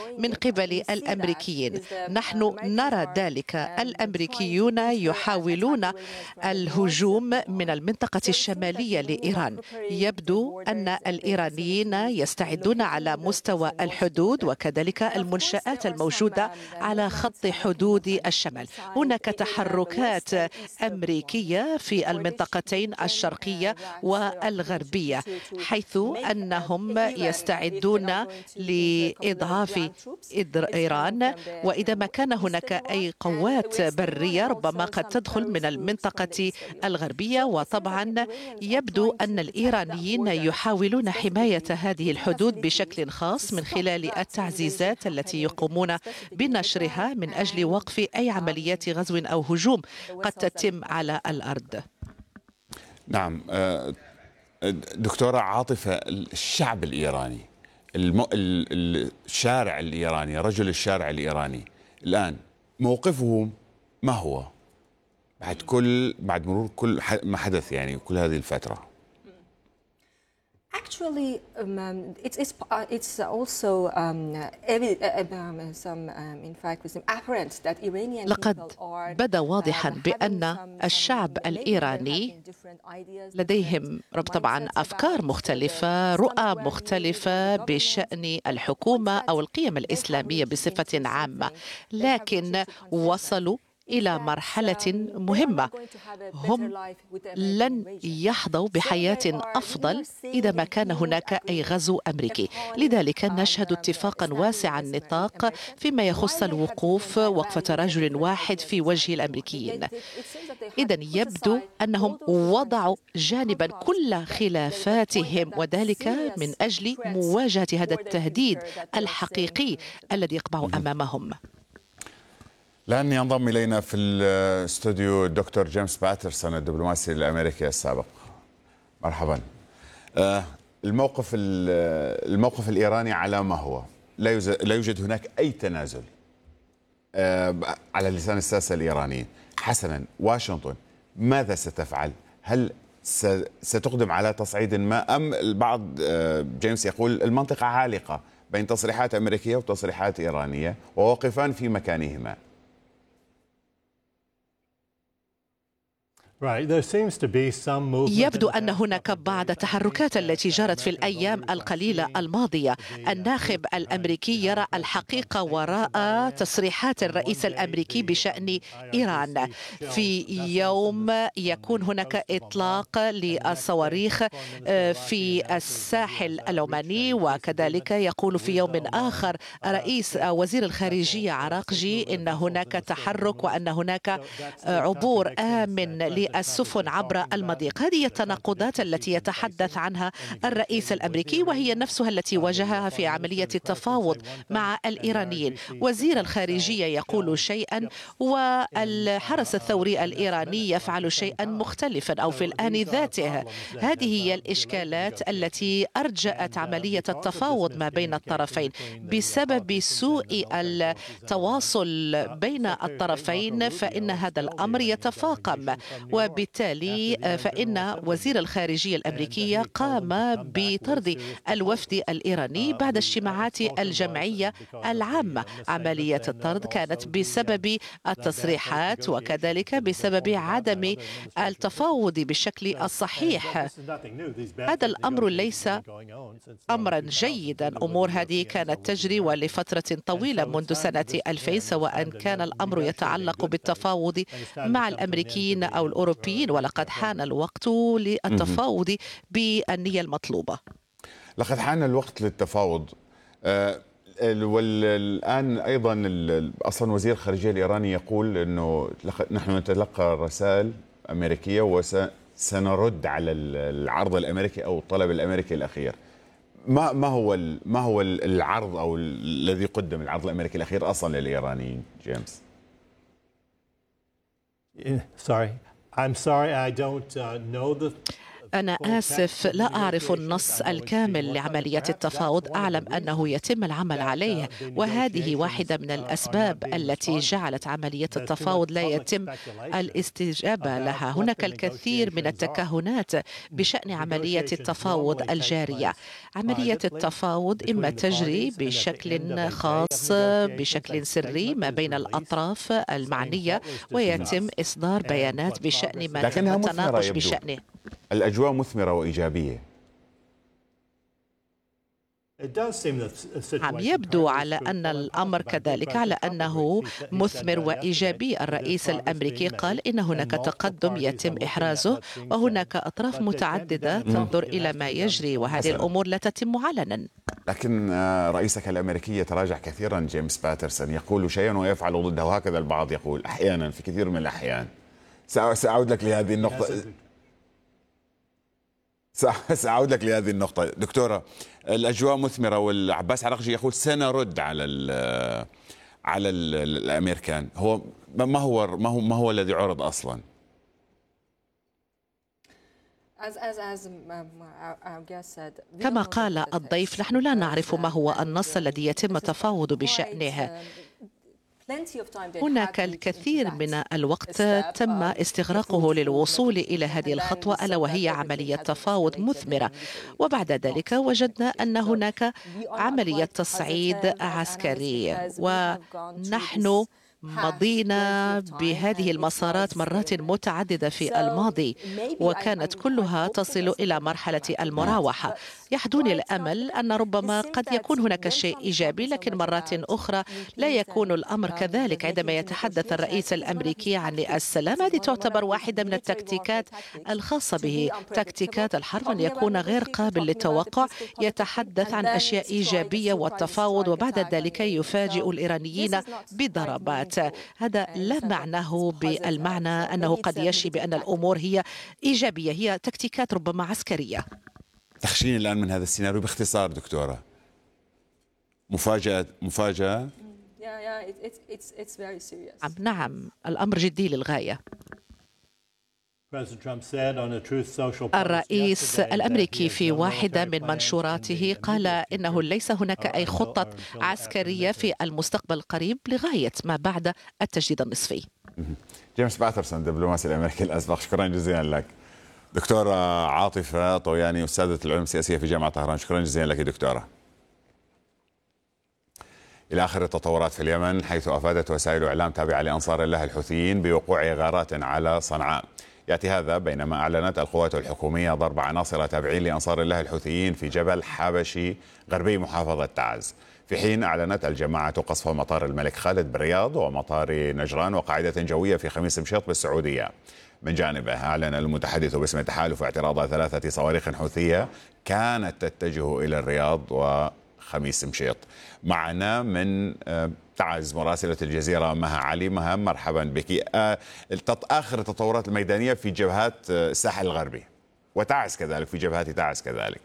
من قبل الأمريكيين. نحن نرى ذلك. الأمريكيون يحاولون الهجوم من المنطقة الشمالية لإيران. يبدو أن الإيرانيين يستعدون على مستوى الحدود وكذلك المنشآت الموجودة على خط حدود الشمال. هناك تحركات أمريكية في المنطقتين الشرقية والغربية، حيث أنهم يستعدون لإضعاف إيران، وإذا ما كان هناك أي قوات برية ربما قد تدخل من المنطقة الغربية. وطبعا يبدو أن الإيرانيين يحاولون حماية هذه الحدود بشكل خاص من خلال التعزيزات التي يقومون بنشرها من أجل وقف أي عمليات غزو أو هجوم قد تتم على الأرض. نعم دكتورة عاطفة، الشعب الإيراني، الشارع الإيراني، رجل الشارع الإيراني الآن موقفهم ما هو بعد مرور كل ما حدث، يعني كل هذه الفترة؟ Actually, it's also in fact apparent that Iranian لقد بدا واضحا بأن الشعب الإيراني لديهم طبعا أفكار مختلفة، رؤى مختلفة بشأن الحكومة أو القيم الإسلامية بصفة عامة، لكن وصلوا إلى مرحلة مهمة. هم لن يحظوا بحياة أفضل إذا ما كان هناك أي غزو أمريكي. لذلك نشهد اتفاقا واسع النطاق فيما يخص وقفة رجل واحد في وجه الأمريكيين. إذن يبدو أنهم وضعوا جانبا كل خلافاتهم، وذلك من أجل مواجهة هذا التهديد الحقيقي الذي يقبع أمامهم. الآن ينضم إلينا في الاستوديو الدكتور جيمس باترسون، الدبلوماسي الأمريكي السابق. مرحبا. الموقف الإيراني على ما هو، لا يوجد هناك أي تنازل على لسان الساسة الإيرانيين. حسنا، واشنطن ماذا ستفعل؟ هل ستقدم على تصعيد ما، أم البعض جيمس يقول المنطقة عالقة بين تصريحات أمريكية وتصريحات إيرانية وواقفان في مكانهما؟ يبدو أن هناك بعض التحركات التي جرت في الأيام القليلة الماضية. الناخب الأمريكي يرى الحقيقة وراء تصريحات الرئيس الأمريكي بشأن إيران. في يوم يكون هناك إطلاق للصواريخ في الساحل العماني، وكذلك يقول في يوم آخر وزير الخارجية عراقجي إن هناك تحرك وأن هناك عبور آمن السفن عبر المضيق. هذه التناقضات التي يتحدث عنها الرئيس الأمريكي، وهي نفسها التي واجهها في عملية التفاوض مع الإيرانيين. وزير الخارجية يقول شيئا والحرس الثوري الإيراني يفعل شيئا مختلفا أو في الآن ذاته. هذه هي الإشكالات التي أرجأت عملية التفاوض ما بين الطرفين بسبب سوء التواصل بين الطرفين، فإن هذا الأمر يتفاقم، وبالتالي فإن وزير الخارجية الأمريكي قام بطرد الوفد الإيراني بعد اجتماعات الجمعية العامة. عملية الطرد كانت بسبب التصريحات وكذلك بسبب عدم التفاوض بالشكل الصحيح. هذا الأمر ليس أمرا جيدا. أمور هذه كانت تجري ولفترة طويلة منذ سنة 2000، سواء كان الأمر يتعلق بالتفاوض مع الأمريكيين أو الأوروبيين، ولقد حان الوقت للتفاوض بالنية المطلوبة. لقد حان الوقت للتفاوض. والآن أيضا أصلا وزير الخارجية الإيراني يقول أنه نحن نتلقى رسائل أمريكية وسنرد على العرض الأمريكي أو الطلب الأمريكي الأخير. ما هو العرض أو الذي قدم العرض الأمريكي الأخير أصلا للإيرانيين جيمس؟ I'm sorry, I don't know أنا آسف، لا أعرف النص الكامل لعملية التفاوض. أعلم أنه يتم العمل عليه، وهذه واحدة من الأسباب التي جعلت عملية التفاوض لا يتم الاستجابة لها. هناك الكثير من التكهنات بشأن عملية التفاوض الجارية. عملية التفاوض إما تجري بشكل خاص بشكل سري ما بين الأطراف المعنية، ويتم إصدار بيانات بشأن ما تم لكنها مثمرة التناقش يبدو. بشأنه. الأجواء مثمرة وإيجابية. عم يبدو على أن الأمر كذلك، على أنه مثمر وإيجابي. الرئيس الأمريكي قال إن هناك تقدم يتم إحرازه، وهناك أطراف متعددة تنظر إلى ما يجري، وهذه الأمور لا تتم علنا. لكن رئيسك الأمريكي يتراجع كثيرا، جيمس باترسون، يقول شيئا ويفعل ضده، وهكذا البعض يقول أحيانا في كثير من الأحيان. سأعود لك لهذه النقطة. سأعود لك لهذه النقطة دكتورة. الأجواء مثمرة، والعباس عراقجي يقول سنرد على الأمريكان. هو ما هو الذي عرض أصلا؟ كما قال الضيف، نحن لا نعرف ما هو النص الذي يتم التفاوض بشأنه. هناك الكثير من الوقت تم استغراقه للوصول إلى هذه الخطوة، ألا وهي عملية تفاوض مثمرة. وبعد ذلك وجدنا أن هناك عملية تصعيد عسكري، ونحن مضينا بهذه المسارات مرات متعددة في الماضي، وكانت كلها تصل إلى مرحلة المراوحة. يحدوني الأمل أن ربما قد يكون هناك شيء إيجابي، لكن مرات أخرى لا يكون الأمر كذلك. عندما يتحدث الرئيس الأمريكي عن السلام، هذه تعتبر واحدة من التكتيكات الخاصة به. تكتيكات الحرب أن يكون غير قابل للتوقع، يتحدث عن أشياء إيجابية والتفاوض، وبعد ذلك يفاجئ الإيرانيين بضربات. هذا لا معناه بالمعنى أنه قد يشي بأن الأمور هي إيجابية، هي تكتيكات ربما عسكرية. تخشين الآن من هذا السيناريو باختصار دكتورة؟ مفاجأة؟ نعم، الأمر جدي للغاية. الرئيس الأمريكي في واحدة من منشوراته قال إنه ليس هناك أي خطة عسكرية في المستقبل القريب لغاية ما بعد التجديد النصفي. جيمس باترسون، الدبلوماسي الأمريكي الأسبق، شكرا جزيلا لك. دكتورة عاطفة طوياني، أستاذة العلوم السياسية في جامعة طهران، شكرا جزيلا لك دكتورة. إلى آخر التطورات في اليمن، حيث أفادت وسائل إعلام تابعة لأنصار الله الحوثيين بوقوع غارات على صنعاء. يأتي هذا بينما أعلنت القوات الحكومية ضرب عناصر تابعين لأنصار الله الحوثيين في جبل حبشي غربي محافظة تعز، في حين أعلنت الجماعة قصف مطار الملك خالد بالرياض ومطار نجران وقاعدة جوية في خميس مشيط بالسعودية. من جانبه أعلن المتحدث باسم التحالف اعتراض 3 صواريخ حوثية كانت تتجه إلى الرياض وخميس مشيط. معنا من تعز مراسلة الجزيرة مها علي. مها، مرحبا بك. آخر التطورات الميدانية في جبهات الساحل الغربي وتعز كذلك، في جبهات تعز كذلك.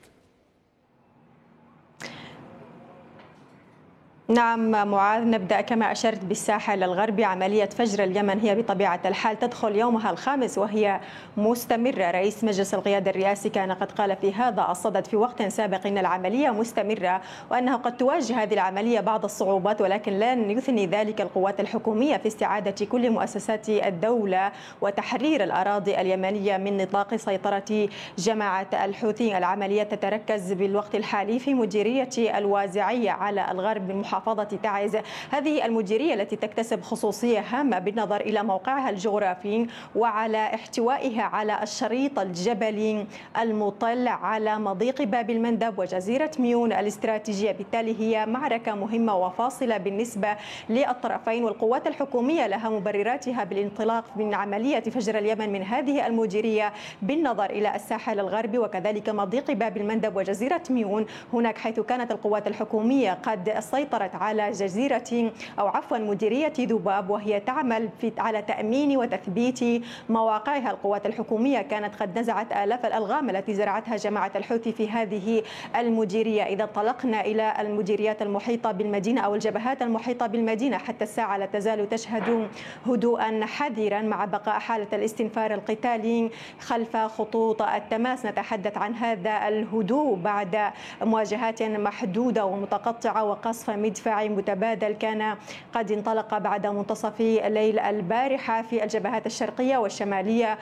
نعم معاذ، نبدأ كما أشرت بالساحل الغربي. عملية فجر اليمن هي بطبيعة الحال تدخل يومها الخامس وهي مستمرة. رئيس مجلس القيادة الرئاسي كان قد قال في هذا الصدد في وقت سابق أن العملية مستمرة، وأنه قد تواجه هذه العملية بعض الصعوبات، ولكن لن يثني ذلك القوات الحكومية في استعادة كل مؤسسات الدولة وتحرير الأراضي اليمنية من نطاق سيطرة جماعة الحوثي. العملية تتركز بالوقت الحالي في مديرية الوازعية على الغرب من محافظة تعز. هذه المديرية التي تكتسب خصوصية هامة بالنظر إلى موقعها الجغرافي وعلى احتوائها على الشريط الجبلي المطل على مضيق باب المندب وجزيرة ميون الاستراتيجية. بالتالي هي معركة مهمة وفاصلة بالنسبة للطرفين، والقوات الحكومية لها مبرراتها بالانطلاق من عملية فجر اليمن من هذه المديرية بالنظر إلى الساحل الغربي وكذلك مضيق باب المندب وجزيرة ميون هناك، حيث كانت القوات الحكومية قد سيطرت سيطرت على جزيرة أو عفوا مديرية ذباب، وهي تعمل على تأمين وتثبيت مواقعها. القوات الحكومية كانت قد نزعت آلاف الألغام التي زرعتها جماعة الحوثي في هذه المديرية. إذا انطلقنا إلى المديريات المحيطة بالمدينة أو الجبهات المحيطة بالمدينة، حتى الساعة لا تزال تشهد هدوءا حذرا مع بقاء حالة الاستنفار القتالي خلف خطوط التماس. نتحدث عن هذا الهدوء بعد مواجهات محدودة ومتقطعة وقصف مدفعي متبادل كان قد انطلق بعد منتصف الليل البارحة في الجبهات الشرقية والشمالية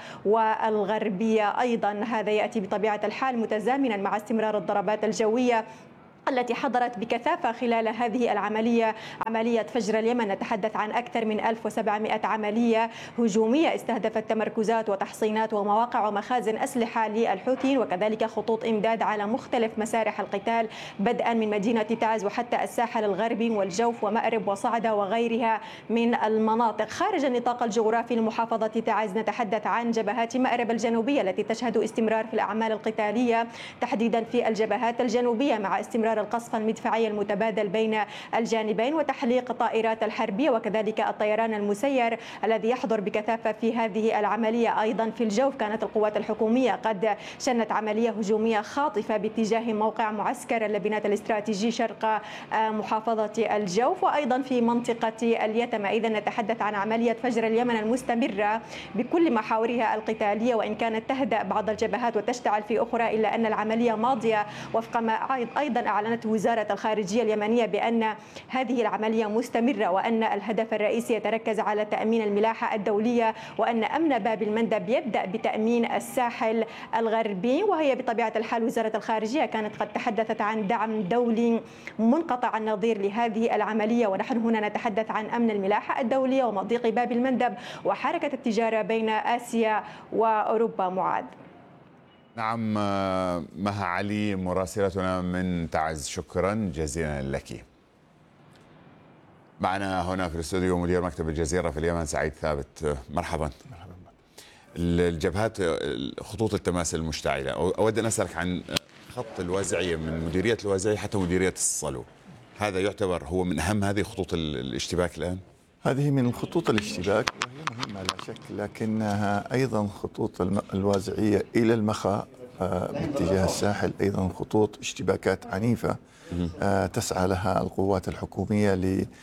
والغربية. أيضا هذا يأتي بطبيعة الحال متزامنا مع استمرار الضربات الجوية التي حضرت بكثافة خلال هذه العملية، عملية فجر اليمن. نتحدث عن أكثر من 1700 عملية هجومية استهدفت تمركزات وتحصينات ومواقع ومخازن أسلحة للحوثيين، وكذلك خطوط إمداد على مختلف مسارح القتال، بدءا من مدينة تعز وحتى الساحل الغربي والجوف ومأرب وصعدة وغيرها من المناطق. خارج النطاق الجغرافي لمحافظة تعز نتحدث عن جبهات مأرب الجنوبية التي تشهد استمرار في الأعمال القتالية، تحديدا في الجبهات الجنوبية، مع استمرار القصف المدفعي المتبادل بين الجانبين وتحليق الطائرات الحربية وكذلك الطيران المسير الذي يحضر بكثافة في هذه العملية. أيضا في الجوف كانت القوات الحكومية قد شنت عملية هجومية خاطفة باتجاه موقع معسكر اللبنات الاستراتيجي شرق محافظة الجوف، وأيضا في منطقة اليتمة. إذا نتحدث عن عملية فجر اليمن المستمرة بكل محاورها القتالية، وإن كانت تهدأ بعض الجبهات وتشتعل في أخرى، إلا أن العملية ماضية وفق ما أيضا أعلنت وزارة الخارجية اليمنية بأن هذه العملية مستمرة، وأن الهدف الرئيسي يتركز على تأمين الملاحة الدولية، وأن أمن باب المندب يبدأ بتأمين الساحل الغربي. وهي بطبيعة الحال وزارة الخارجية كانت قد تحدثت عن دعم دولي منقطع النظير لهذه العملية، ونحن هنا نتحدث عن أمن الملاحة الدولية ومضيق باب المندب وحركة التجارة بين آسيا وأوروبا. معاذ. نعم، مها علي مراسلتنا من تعز، شكرا جزيلا لك. معنا هنا في الاستوديو مدير مكتب الجزيرة في اليمن سعيد ثابت، مرحبا. الجبهات، خطوط التماس المشتعلة، أود أن أسألك عن خط الوازعية من مديرية الوازعية حتى مديرية الصلو، هذا يعتبر هو من أهم هذه خطوط الاشتباك الآن؟ هذه من خطوط الاشتباك وهي مهمة لا شك، لكنها أيضا خطوط الوازعية إلى المخا باتجاه الساحل أيضا خطوط اشتباكات عنيفة تسعى لها القوات الحكومية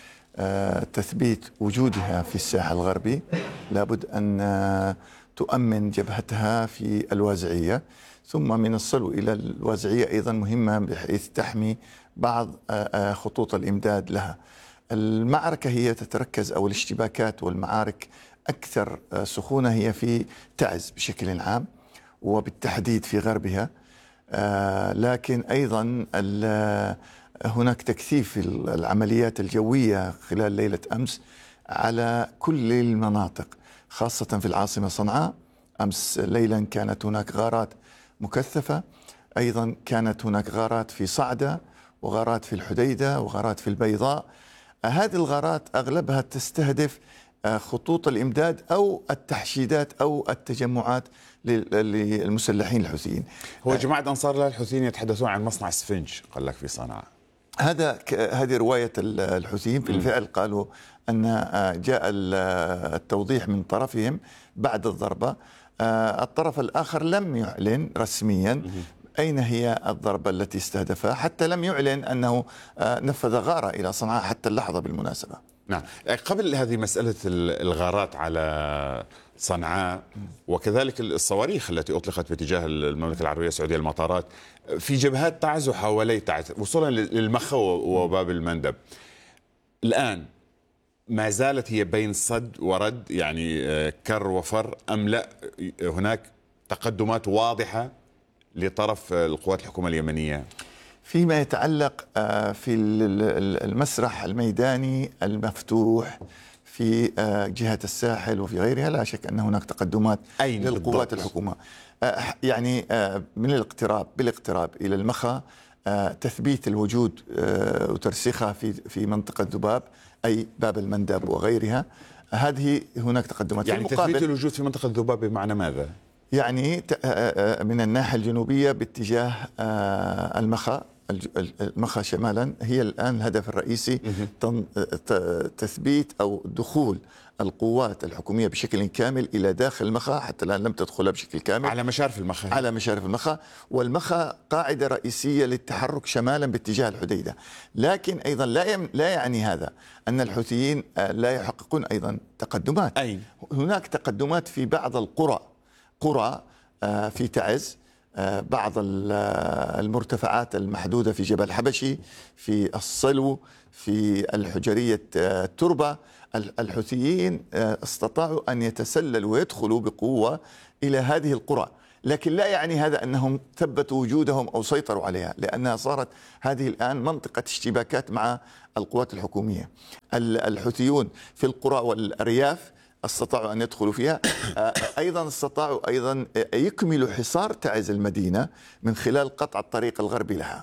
لتثبيت وجودها في الساحل الغربي. لابد أن تؤمن جبهتها في الوازعية، ثم من الصلو إلى الوازعية أيضا مهمة بحيث تحمي بعض خطوط الإمداد لها. المعركة هي تتركز، أو الاشتباكات والمعارك أكثر سخونة هي في تعز بشكل عام وبالتحديد في غربها، لكن أيضا هناك تكثيف العمليات الجوية خلال ليلة أمس على كل المناطق، خاصة في العاصمة صنعاء. أمس ليلا كانت هناك غارات مكثفة، أيضا كانت هناك غارات في صعدة وغارات في الحديدة وغارات في البيضاء. هذه الغارات أغلبها تستهدف خطوط الإمداد أو التحشيدات أو التجمعات للمسلحين الحوثيين. هو جماعة أنصار الله الحوثيين يتحدثون عن مصنع سفنج قال لك في صنعاء. هذه رواية الحوثيين في الفعل، قالوا أن جاء التوضيح من طرفهم بعد الضربة. الطرف الآخر لم يعلن رسميا أين هي الضربة التي استهدفها، حتى لم يعلن أنه نفذ غارة إلى صنعاء حتى اللحظة بالمناسبة. نعم، قبل هذه مسألة الغارات على صنعاء وكذلك الصواريخ التي أطلقت باتجاه المملكة العربية السعودية المطارات في جبهات تعز وحوالي تعز وصولا للمخا وباب المندب، الآن ما زالت هي بين صد ورد، يعني كر وفر، أم لا هناك تقدمات واضحة لطرف القوات الحكومة اليمنية؟ فيما يتعلق في المسرح الميداني المفتوح في جهة الساحل وفي غيرها، لا شك أن هناك تقدمات للقوات الحكومة، يعني من بالاقتراب إلى المخا، تثبيت الوجود وترسيخها في منطقة ذباب أي باب المندب وغيرها. هذه هناك تقدمات. يعني تثبيت الوجود في منطقة ذباب بمعنى ماذا؟ يعني من الناحية الجنوبية باتجاه المخا المخا شمالا هي الآن الهدف الرئيسي تثبيت أو دخول القوات الحكومية بشكل كامل إلى داخل المخا. حتى الآن لم تدخلها بشكل كامل على مشارف المخا. على مشارف المخا، والمخا قاعدة رئيسية للتحرك شمالا باتجاه الحديدة. لكن أيضا لا يعني هذا أن الحوثيين لا يحققون أيضا تقدمات. هناك تقدمات في بعض قرى في تعز، بعض المرتفعات المحدودة في جبل حبشي، في الصلو، في الحجرية التربة. الحوثيين استطاعوا أن يتسللوا ويدخلوا بقوة إلى هذه القرى، لكن لا يعني هذا أنهم ثبتوا وجودهم أو سيطروا عليها، لأنها صارت هذه الآن منطقة اشتباكات مع القوات الحكومية. الحوثيون في القرى والأرياف استطاعوا أن يدخلوا فيها. أيضا استطاعوا أيضا يكملوا حصار تعز المدينة من خلال قطع الطريق الغربي لها.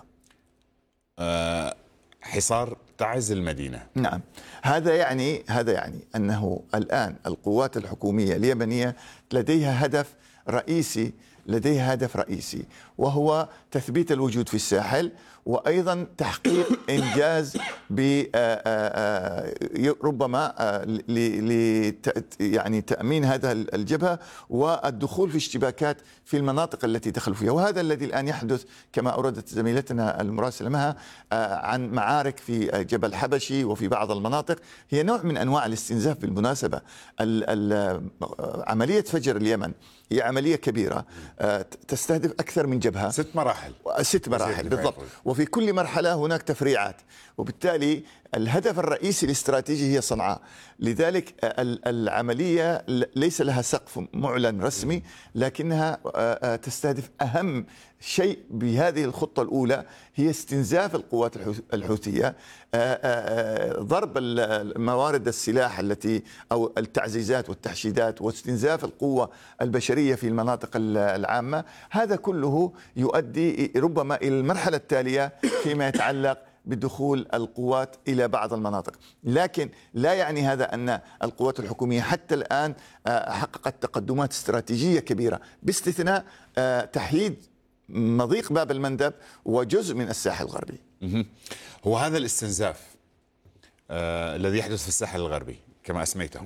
حصار تعز المدينة. نعم، هذا يعني أنه الآن القوات الحكومية اليمنية لديها هدف رئيسي وهو تثبيت الوجود في الساحل، وأيضا تحقيق إنجاز ربما يعني تأمين هذا الجبهة والدخول في اشتباكات في المناطق التي دخلوا فيها. وهذا الذي الآن يحدث كما أوردت زميلتنا المراسلة مها عن معارك في جبل حبشي وفي بعض المناطق، هي نوع من أنواع الاستنزاف. بالمناسبة عملية فجر اليمن هي عملية كبيرة تستهدف أكثر من جبهة، 6 مراحل بالضبط، وفي كل مرحلة هناك تفريعات، وبالتالي الهدف الرئيسي الاستراتيجي هي صنعاء. لذلك العملية ليس لها سقف معلن رسمي، لكنها تستهدف أهم شيء بهذه الخطة الأولى هي استنزاف القوات الحوثية، ضرب موارد السلاح أو التعزيزات والتحشيدات، واستنزاف القوة البشرية في المناطق العامة. هذا كله يؤدي ربما إلى المرحلة التالية فيما يتعلق بدخول القوات إلى بعض المناطق. لكن لا يعني هذا أن القوات الحكومية حتى الآن حققت تقدمات استراتيجية كبيرة، باستثناء تحييد مضيق باب المندب وجزء من الساحل الغربي. هو هذا الاستنزاف الذي يحدث في الساحل الغربي كما أسميته،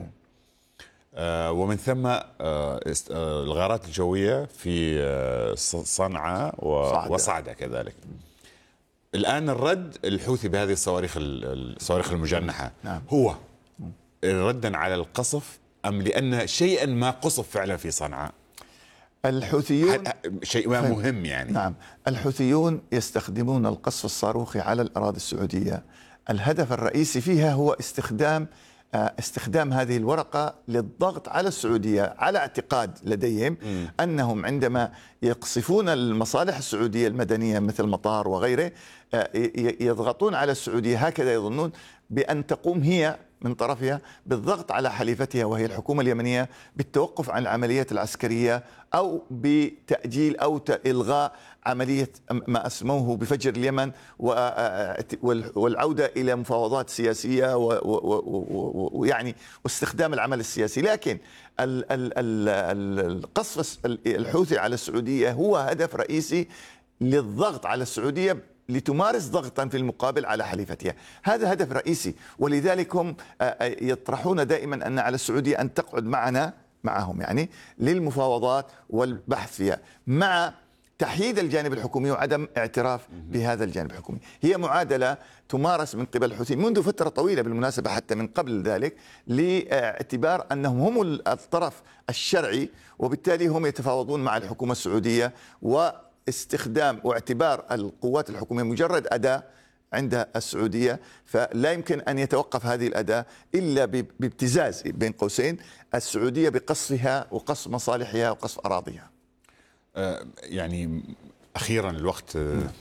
ومن ثم الغارات الجوية في صنعاء وصعدة كذلك. الآن الرد الحوثي بهذه الصواريخ المجنحة هو ردا على القصف أم لأن شيئا ما قصف فعلا في صنعاء؟ الحوثيون شيء ما مهم يعني. نعم، الحوثيون يستخدمون القصف الصاروخي على الأراضي السعودية. الهدف الرئيسي فيها هو استخدام هذه الورقة للضغط على السعودية، على اعتقاد لديهم أنهم عندما يقصفون المصالح السعودية المدنية مثل المطار وغيره يضغطون على السعودية، هكذا يظنون، بأن تقوم هي من طرفها بالضغط على حليفتها وهي الحكومة اليمنية بالتوقف عن العمليات العسكرية أو بتأجيل أو إلغاء عملية ما أسموه بفجر اليمن والعودة إلى مفاوضات سياسية ويعني واستخدام العمل السياسي. لكن القصف الحوثي على السعودية هو هدف رئيسي للضغط على السعودية لتمارس ضغطا في المقابل على حليفتها. هذا هدف رئيسي، ولذلك هم يطرحون دائما أن على السعودية أن تقعد معهم يعني للمفاوضات والبحث فيها، مع تحييد الجانب الحكومي وعدم اعتراف بهذا الجانب الحكومي. هي معادلة تمارس من قبل الحوثيين منذ فترة طويلة بالمناسبة، حتى من قبل ذلك، لاعتبار أنهم هم الطرف الشرعي، وبالتالي هم يتفاوضون مع الحكومة السعودية، واستخدام واعتبار القوات الحكومية مجرد أداة عند السعودية، فلا يمكن أن يتوقف هذه الأداة إلا بابتزاز بين قوسين السعودية بقصفها وقصف مصالحها وقصف أراضيها. يعني أخيرا الوقت،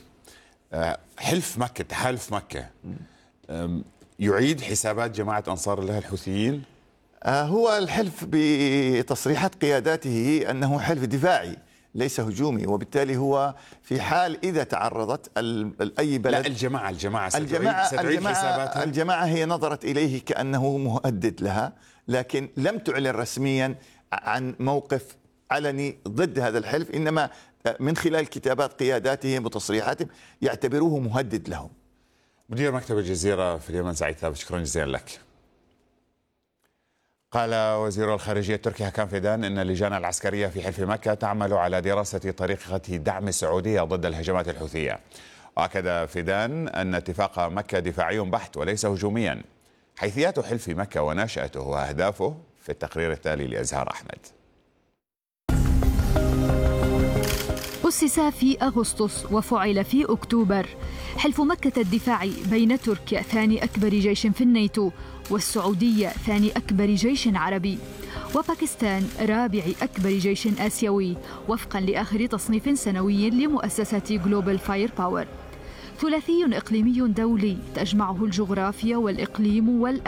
تحالف مكة يعيد حسابات جماعة أنصار الله الحوثيين؟ هو الحلف بتصريحات قياداته أنه حلف دفاعي ليس هجومي، وبالتالي هو في حال إذا تعرضت أي بلد. لا، الجماعة ستعيد حساباتها. الجماعة هي نظرت إليه كأنه مهدد لها، لكن لم تعلن رسميا عن موقف علني ضد هذا الحلف، إنما من خلال كتابات قياداتهم وتصريحاتهم يعتبروه مهدد لهم. مدير مكتب الجزيرة في اليمن سعيد ثابت، شكرا جزيلا لك. قال وزير الخارجية التركي هكان فيدان إن اللجان العسكرية في حلف مكة تعمل على دراسة طريقة دعم السعودية ضد الهجمات الحوثية. وأكد فيدان أن اتفاق مكة دفاعي بحت وليس هجوميا. حيثيات حلف مكة ونشأته وأهدافه في التقرير التالي لأزهار أحمد. أسس في أغسطس وفعل في أكتوبر. حلف مكة الدفاعي بين تركيا ثاني أكبر جيش في الناتو والسعودية ثاني أكبر جيش عربي وباكستان رابع أكبر جيش آسيوي وفقا لآخر تصنيف سنوي لمؤسسة جلوبال فاير باور. ثلاثي إقليمي دولي تجمعه الجغرافيا والإقليم والأمن